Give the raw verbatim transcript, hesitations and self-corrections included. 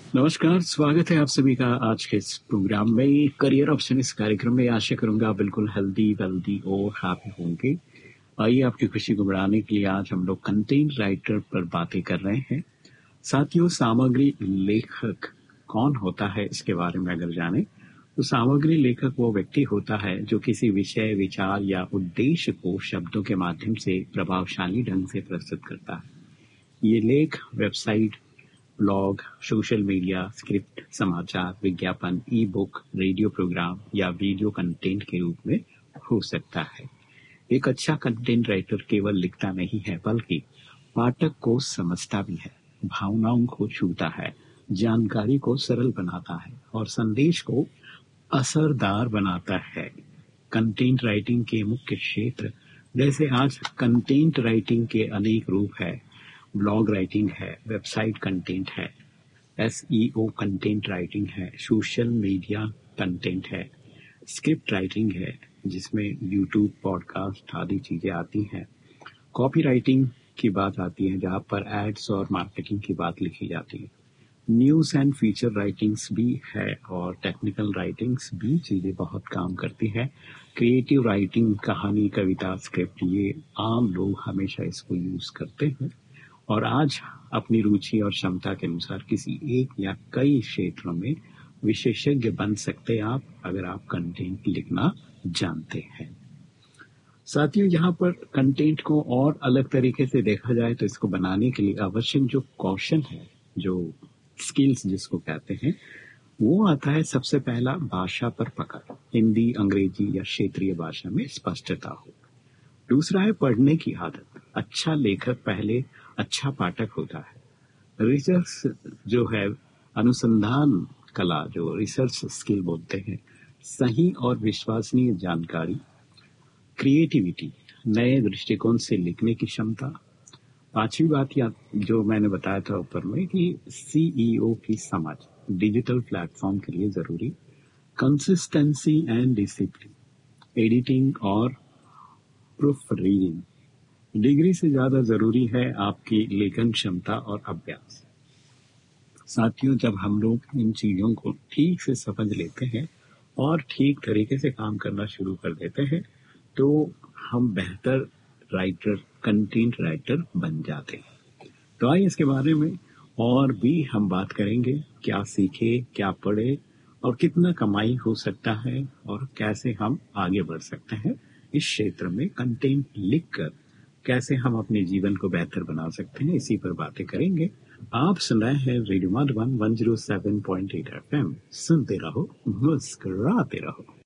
नमस्कार, स्वागत है आप सभी का आज के इस प्रोग्राम में करियर ऑप्शन। इस कार्यक्रम में आशा करूंगा बिल्कुल हेल्दी वेल्दी और हैप्पी होंगे। आइए आपकी खुशी को बढ़ाने के लिए आज हम लोग कंटेंट राइटर पर बातें कर रहे हैं। साथियों, सामग्री लेखक कौन होता है इसके बारे में अगर जाने तो सामग्री लेखक वो व्यक्ति होता है जो किसी विषय, विचार या उद्देश्य को शब्दों के माध्यम से प्रभावशाली ढंग से प्रस्तुत करता है। ये लेख website, blog, social media, script, समाचार, विज्ञापन, ई बुक, रेडियो प्रोग्राम या वीडियो कंटेंट के रूप में हो सकता है। एक अच्छा कंटेंट राइटर केवल लिखता नहीं है बल्कि पाठक को समझता भी है, भावनाओं को छूता है, जानकारी को सरल बनाता है और संदेश को असरदार बनाता है। कंटेंट राइटिंग के मुख्य क्षेत्र जैसे आज कंटेंट राइटिंग के अनेक रूप है। ब्लॉग राइटिंग है, वेबसाइट कंटेंट है, एसईओ कंटेंट राइटिंग है, सोशल मीडिया कंटेंट है, स्क्रिप्ट राइटिंग है जिसमें यूट्यूब, पॉडकास्ट आदि चीजें आती हैं। कॉपी राइटिंग की बात आती है जहां पर एड्स और मार्केटिंग की बात लिखी जाती है। न्यूज एंड फीचर राइटिंग्स भी है और टेक्निकल राइटिंग्स भी चीजें बहुत काम करती है। क्रिएटिव राइटिंग, कहानी, कविता, स्क्रिप्ट, ये आम लोग हमेशा इसको यूज करते हैं और आज अपनी रुचि और क्षमता के अनुसार किसी एक या कई क्षेत्रों में विशेषज्ञ बन सकते हैं आप, अगर आप कंटेंट लिखना जानते हैं। साथियों, यहाँ पर कंटेंट को और अलग तरीके से देखा जाए तो इसको बनाने के लिए आवश्यक जो कौशल है, जो स्किल्स जिसको कहते हैं, वो आता है सबसे पहला भाषा पर पकड़, हिंदी, अंग्रेजी या क्षेत्रीय भाषा में स्पष्टता हो। दूसरा है पढ़ने की आदत। अच्छा लेखक पहले अच्छा पाठक होता है। रिसर्च जो है, अनुसंधान कला, जो रिसर्च स्किल बोलते हैं, सही और विश्वसनीय जानकारी, क्रिएटिविटी, नए दृष्टिकोण से लिखने की क्षमता। पांचवी बात या जो मैंने बताया था ऊपर में कि सीईओ की समझ डिजिटल प्लेटफॉर्म के लिए जरूरी, कंसिस्टेंसी एंड डिसिप्लिन, एडिटिंग और प्रूफ रीडिंग। डिग्री से ज्यादा जरूरी है आपकी लेखन क्षमता और अभ्यास। साथियों, जब हम लोग इन चीजों को ठीक से समझ लेते हैं और ठीक तरीके से काम करना शुरू कर देते हैं तो हम बेहतर राइटर, कंटेंट राइटर बन जाते हैं। तो आइए इसके बारे में और भी हम बात करेंगे। क्या सीखे, क्या पढ़े और कितना कमाई हो सकता है और कैसे हम आगे बढ़ सकते हैं इस क्षेत्र में कंटेंट लिखकर, कैसे हम अपने जीवन को बेहतर बना सकते हैं, इसी पर बातें करेंगे। आप सुन रहे हैं रेडियो मधुबन एक सौ सात पॉइंट आठ एफएम। सुनते रहो, मुस्कुराते रहो।